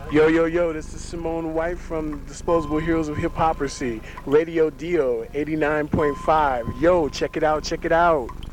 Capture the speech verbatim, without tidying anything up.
Yo, yo, yo, this is Simone White from Disposable Heroes of Hiphoprisy, Radio Dio eighty-nine point five. Yo, check it out, check it out.